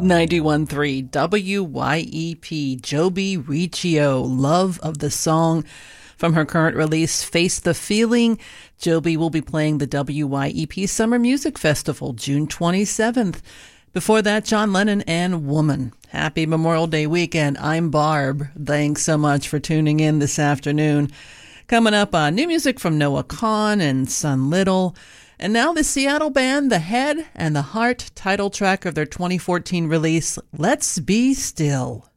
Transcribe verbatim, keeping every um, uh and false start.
ninety-one point three W Y E P, Joby Riccio, Love of the Song. From her current release, Face the Feeling, Joby will be playing the W Y E P Summer Music Festival June twenty-seventh. Before that, John Lennon and Woman. Happy Memorial Day weekend. I'm Barb. Thanks so much for tuning in this afternoon. Coming up on new music from Noah Kahan and Sun Little. And now the Seattle band The Head and the Heart, title track of their twenty fourteen release, Let's Be Still.